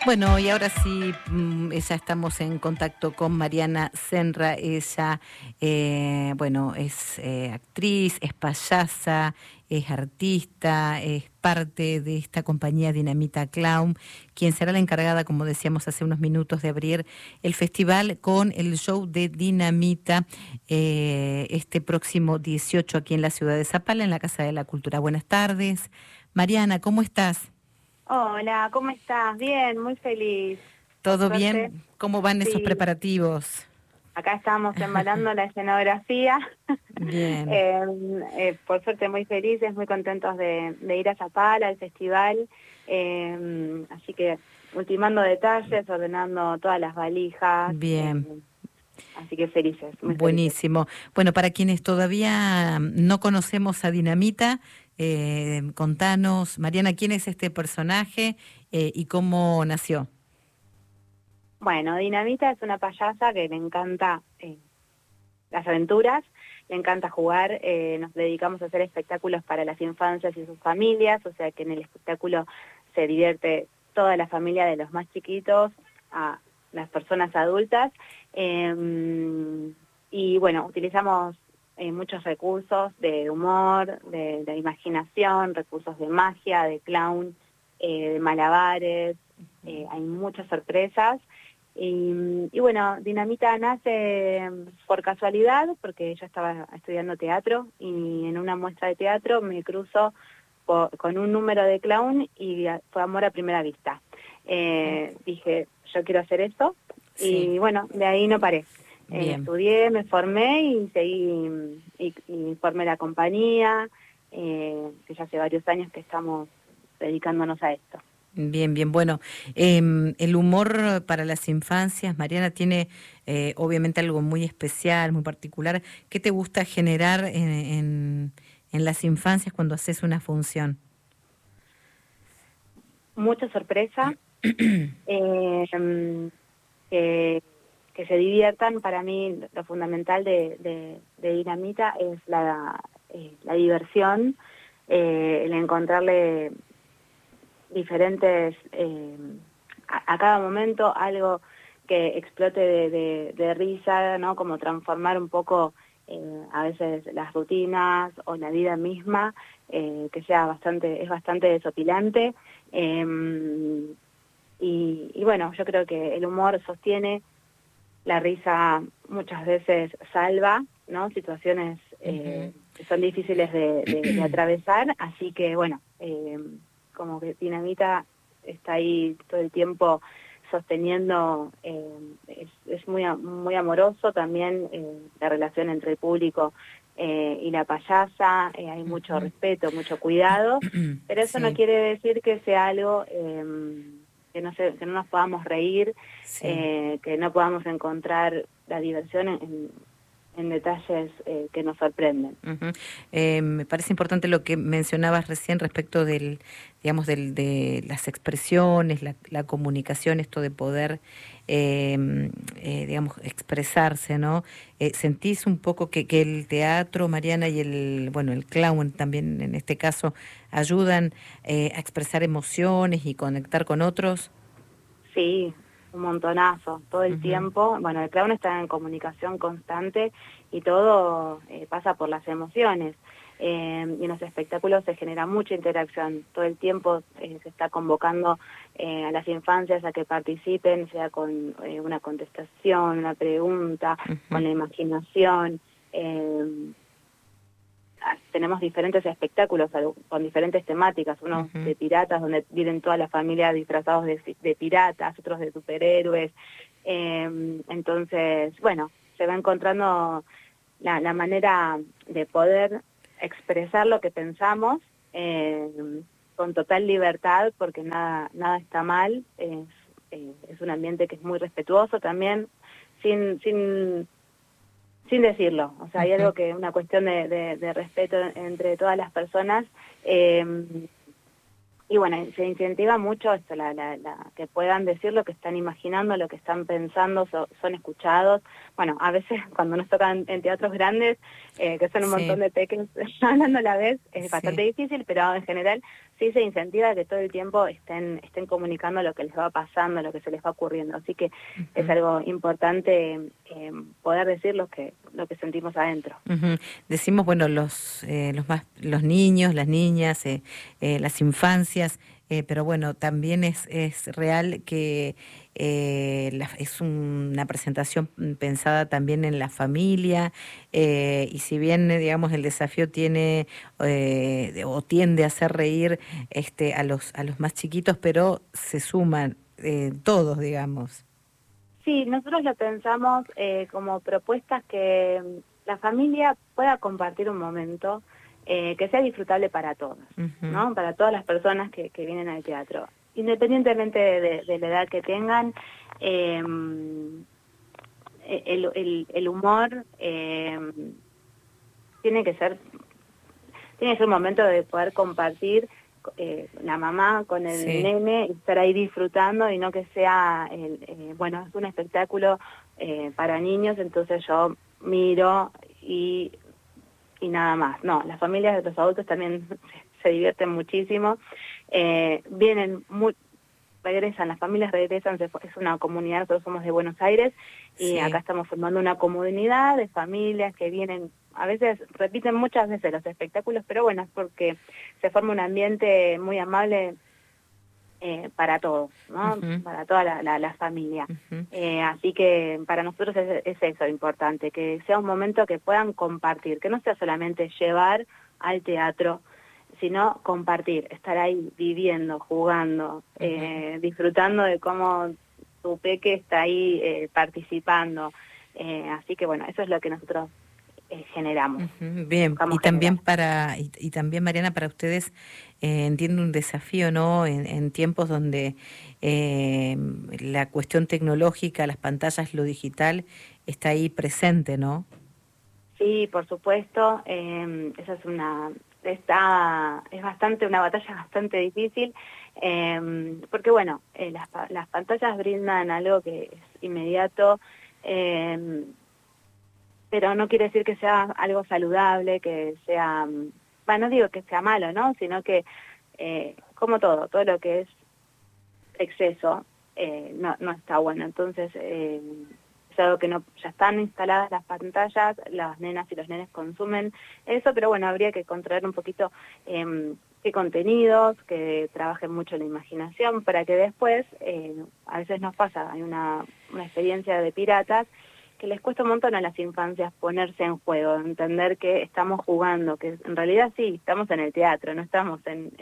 Bueno, y ahora sí, ya estamos en contacto con Mariana Senra. Ella, bueno, es actriz, es payasa, es artista, es parte de esta compañía Dinamita Clown, quien será la encargada, como decíamos hace unos minutos, de abrir el festival con el show de Dinamita este próximo 18 aquí en la ciudad de Zapala, en la Casa de la Cultura. Buenas tardes. Mariana, ¿cómo estás? Hola, ¿cómo estás? Bien, muy feliz. Por ¿Todo suerte, bien? ¿Cómo van esos sí. preparativos? Acá estamos embalando la escenografía. Bien, Por suerte, muy felices, muy contentos de ir a Zapala, al festival. Así que ultimando detalles, ordenando todas las valijas. bien, Así que felices, muy felices. buenísimo. Bueno, para quienes todavía no conocemos a Dinamita, contanos, Mariana, ¿quién es este personaje y cómo nació? Bueno, Dinamita es una payasa que le encanta las aventuras, le encanta jugar, nos dedicamos a hacer espectáculos para las infancias y sus familias, o sea que en el espectáculo se divierte toda la familia, de los más chiquitos a las personas adultas, y bueno, utilizamos muchos recursos de humor, de imaginación, recursos de magia, de clown, de malabares, hay muchas sorpresas. Y bueno, Dinamita nace por casualidad, porque yo estaba estudiando teatro y en una muestra de teatro me cruzo con un número de clown y fue amor a primera vista. Dije, yo quiero hacer esto Sí, y bueno, de ahí no paré. bien. Estudié, me formé y seguí y formé la compañía, que ya hace varios años que estamos dedicándonos a esto. Bien, bien. Bueno, el humor para las infancias, Mariana, tiene obviamente algo muy especial, muy particular. ¿Qué te gusta generar en las infancias cuando haces una función? Mucha sorpresa, eh, que, que se diviertan. Para mí lo fundamental de Dinamita es la diversión, el encontrarle diferentes, a cada momento algo que explote de risa, ¿no? Como transformar un poco a veces las rutinas o la vida misma, que sea es bastante desopilante. Y bueno, yo creo que el humor sostiene, la risa muchas veces salva, ¿no? Situaciones Ujú. que son difíciles de atravesar, así que bueno, como que Dinamita está ahí todo el tiempo sosteniendo, es muy amoroso también, la relación entre el público y la payasa, hay mucho Ujú. respeto, mucho cuidado, pero eso no Sí, quiere decir que sea algo que no nos podamos reír, sí. que no podamos encontrar la diversión en detalles que nos sorprenden. Ujú. Me parece importante lo que mencionabas recién respecto del, digamos, de las expresiones, la comunicación, esto de poder, digamos, expresarse, ¿no? ¿Sentís un poco que el teatro, Mariana, y bueno, el clown también en este caso, ayudan a expresar emociones y conectar con otros? Sí, un montonazo, todo el Ujú, tiempo. Bueno, el clown está en comunicación constante y todo pasa por las emociones. Y en los espectáculos se genera mucha interacción. Todo el tiempo se está convocando a las infancias a que participen, sea con una contestación, una pregunta, con ujú, la imaginación. Eh, Tenemos diferentes espectáculos con diferentes temáticas, unos ujú, de piratas, donde vienen toda la familia disfrazados de piratas, otros de superhéroes. Entonces, bueno, se va encontrando la manera de poder expresar lo que pensamos eh, con total libertad, porque nada está mal. Es un ambiente que es muy respetuoso también, sin decirlo. O sea, hay ujú. algo que, una cuestión de respeto entre todas las personas, eh, y bueno, se incentiva mucho esto, que puedan decir lo que están imaginando, lo que están pensando, son escuchados. Bueno, a veces cuando nos tocan en teatros grandes, que son un montón Sí, de pequeños hablando a la vez, es bastante sí. difícil, pero en general sí se incentiva que todo el tiempo estén comunicando lo que les va pasando, lo que se les va ocurriendo. Así que es algo importante poder decir lo que sentimos adentro. Decimos, bueno, los niños, las niñas, las infancias, pero bueno, también es real que es una presentación pensada también en la familia, y si bien, digamos, el desafío tiene o tiende a hacer reír a los más chiquitos, pero se suman todos, digamos. Sí, nosotros lo pensamos como propuestas que la familia pueda compartir un momento que sea disfrutable para todos, ¿no? Para todas las personas que vienen al teatro. Independientemente de la edad que tengan, el humor tiene que ser un momento de poder compartir la mamá con el nene, estar ahí disfrutando y no que sea, bueno, es un espectáculo para niños, entonces yo miro y nada más. No, las familias de los adultos también se divierten muchísimo, regresan, las familias regresan, es una comunidad, nosotros somos de Buenos Aires y acá estamos formando una comunidad de familias que vienen, a veces repiten muchas veces los espectáculos, pero bueno, es porque se forma un ambiente muy amable para todos, ¿no? Para toda la familia. Así que para nosotros es eso importante, que sea un momento que puedan compartir, que no sea solamente llevar al teatro, sino compartir, estar ahí viviendo, jugando, disfrutando de cómo tu peque está ahí participando. Así que bueno, eso es lo que nosotros generamos. Bien, y también y también, Mariana, para ustedes entiendo un desafío, ¿no? En tiempos donde la cuestión tecnológica, las pantallas, lo digital está ahí presente, ¿no? Sí, por supuesto. Esa es una batalla bastante difícil, porque bueno, las pantallas brindan algo que es inmediato, pero no quiere decir que sea algo saludable, que sea, bueno, no digo que sea malo, ¿no? Sino que, como todo lo que es exceso, no está bueno. Entonces, es algo que ya están instaladas las pantallas, las nenas y los nenes consumen eso, pero bueno, habría que controlar un poquito qué contenidos, que trabajen mucho la imaginación, para que después, a veces nos pasa, hay una experiencia de piratas, que les cuesta un montón a las infancias ponerse en juego, entender que estamos jugando, que en realidad sí, estamos en el teatro, no estamos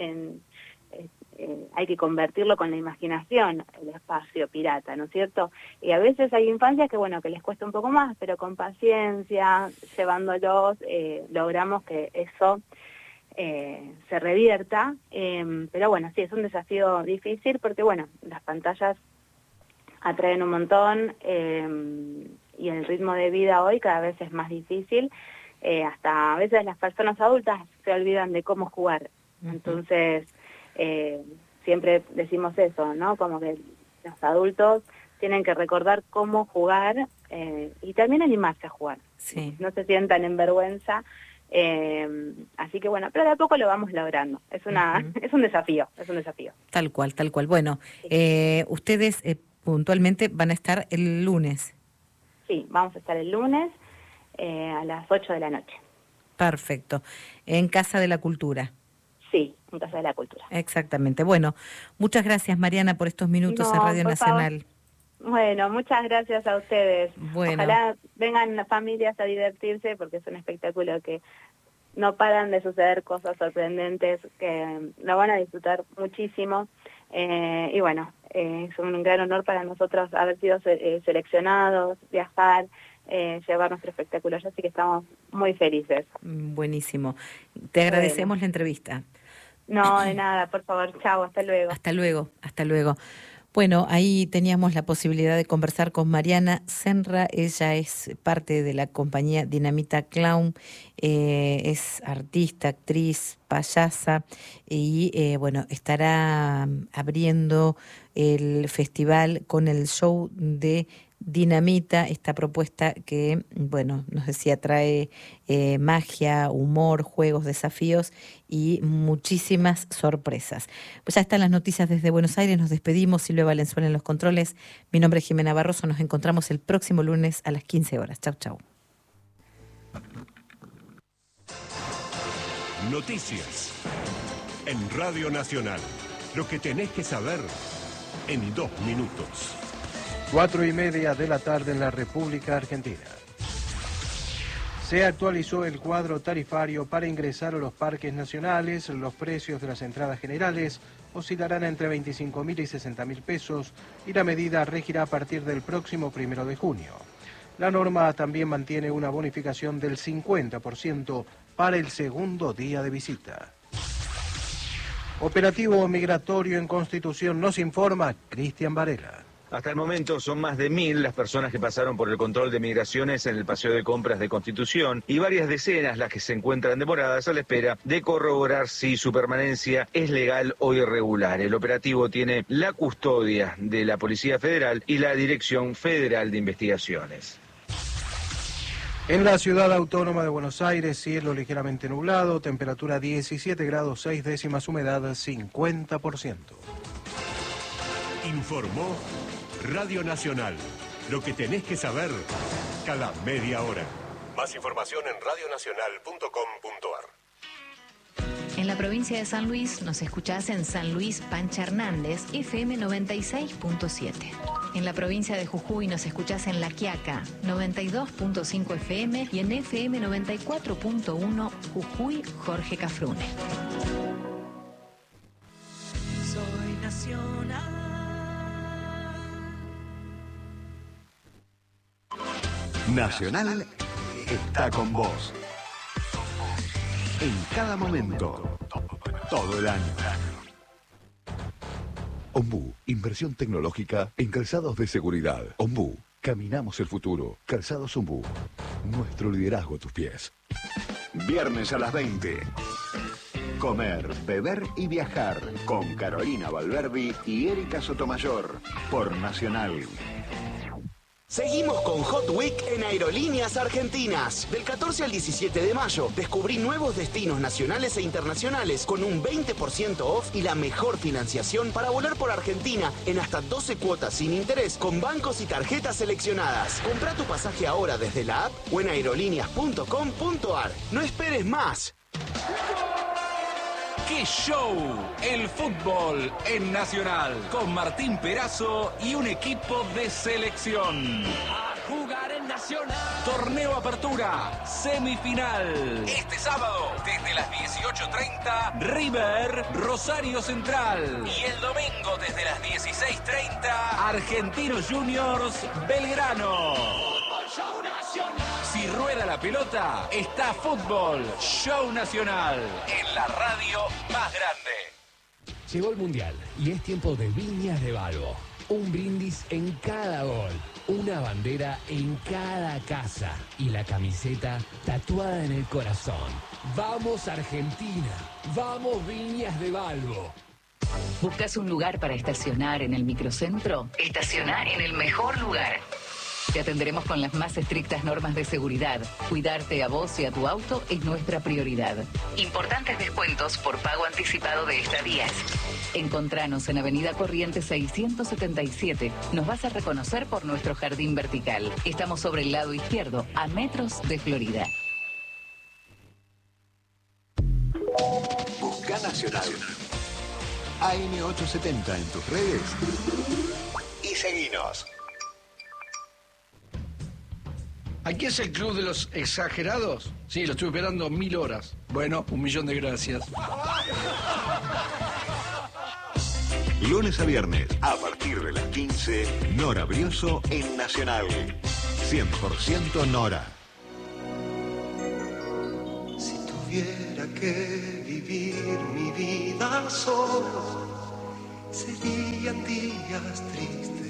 hay que convertirlo con la imaginación, el espacio pirata, ¿no es cierto? Y a veces hay infancias que, bueno, que les cuesta un poco más, pero con paciencia, llevándolos, logramos que eso se revierta, pero bueno, sí, es un desafío difícil porque, bueno, las pantallas atraen un montón y el ritmo de vida hoy cada vez es más difícil, hasta a veces las personas adultas se olvidan de cómo jugar, entonces siempre decimos eso, ¿no? Como que los adultos tienen que recordar cómo jugar y también animarse a jugar, no se sientan en vergüenza, así que bueno, pero de a poco lo vamos logrando, es un desafío, Tal cual. Bueno, ustedes puntualmente van a estar el lunes. Sí, vamos a estar el lunes a las 8 de la noche. Perfecto, en Casa de la Cultura. Sí, en Casa de la Cultura. Exactamente. Bueno, muchas gracias, Mariana, por estos minutos en Radio Nacional. Favor. Bueno, muchas gracias a ustedes. Bueno. Ojalá vengan las familias a divertirse porque es un espectáculo que no paran de suceder cosas sorprendentes, que lo van a disfrutar muchísimo. Y bueno, es un gran honor para nosotros haber sido seleccionados, viajar, llevar nuestro espectáculo allá, así que estamos muy felices. Buenísimo. Te agradecemos la entrevista. No, de nada, por favor, chao, hasta luego. Hasta luego. Bueno, ahí teníamos la posibilidad de conversar con Mariana Senra. Ella es parte de la compañía Dinamita Clown, es artista, actriz, payasa y bueno, estará abriendo el festival con el show de Dinamita, esta propuesta que, bueno, nos decía, trae magia, humor, juegos, desafíos y muchísimas sorpresas. Pues ya están las noticias desde Buenos Aires, nos despedimos, Silvia Valenzuela en los controles, mi nombre es Jimena Barroso, nos encontramos el próximo lunes a las 15 horas. Chau, chau. Noticias en Radio Nacional. Lo que tenés que saber en 2 minutos. 4:30 de la tarde en la República Argentina. Se actualizó el cuadro tarifario para ingresar a los parques nacionales. Los precios de las entradas generales oscilarán entre 25.000 y 60.000 pesos y la medida regirá a partir del próximo 1 de junio. La norma también mantiene una bonificación del 50% para el segundo día de visita. Operativo migratorio en Constitución, nos informa Cristian Varela. Hasta el momento son más de 1.000 las personas que pasaron por el control de migraciones en el paseo de compras de Constitución y varias decenas las que se encuentran demoradas a la espera de corroborar si su permanencia es legal o irregular. El operativo tiene la custodia de la Policía Federal y la Dirección Federal de Investigaciones. En la ciudad autónoma de Buenos Aires, cielo ligeramente nublado, temperatura 17 grados 6 décimas, humedad 50%. Informó Radio Nacional. Lo que tenés que saber cada media hora. Más información en radionacional.com.ar. En la provincia de San Luis nos escuchás en San Luis Pancha Hernández, FM 96.7. En la provincia de Jujuy nos escuchás en La Quiaca, 92.5 FM y en FM 94.1 Jujuy Jorge Cafrune. Soy nacional. Nacional está con vos. En cada momento, todo el año. Ombú, inversión tecnológica en calzados de seguridad. Ombú, caminamos el futuro. Calzados Ombú, nuestro liderazgo a tus pies. Viernes a las 20. Comer, beber y viajar con Carolina Valverdi y Erika Sotomayor por Nacional. Seguimos con Hot Week en Aerolíneas Argentinas. Del 14 al 17 de mayo, descubrí nuevos destinos nacionales e internacionales con un 20% off y la mejor financiación para volar por Argentina en hasta 12 cuotas sin interés con bancos y tarjetas seleccionadas. Comprá tu pasaje ahora desde la app o en aerolíneas.com.ar. No esperes más. ¡Qué show! El fútbol en Nacional, con Martín Perazo y un equipo de selección. A jugar en Nacional. Torneo Apertura, semifinal. Este sábado, desde las 18:30, River, Rosario Central. Y el domingo, desde las 16:30, Argentinos Juniors, Belgrano. Fútbol Show Nacional. Si rueda la pelota, está Fútbol Show Nacional, en la radio más grande. Llegó el Mundial y es tiempo de Viñas de Balbo. Un brindis en cada gol, una bandera en cada casa y la camiseta tatuada en el corazón. ¡Vamos Argentina! ¡Vamos Viñas de Balbo! ¿Buscas un lugar para estacionar en el microcentro? Estacionar en el mejor lugar. Te atenderemos con las más estrictas normas de seguridad. Cuidarte a vos y a tu auto es nuestra prioridad. Importantes descuentos por pago anticipado de estadías. Encontranos en Avenida Corrientes 677. Nos vas a reconocer por nuestro jardín vertical. Estamos sobre el lado izquierdo, a metros de Florida. Busca Nacional. AM870 en tus redes y seguinos. ¿Aquí es el Club de los Exagerados? Sí, lo estuve esperando 1000 horas. Bueno, 1.000.000 de gracias. Lunes a viernes, a partir de las 15, Nora Brioso en Nacional. 100% Nora. Si tuviera que vivir mi vida solo, serían días tristes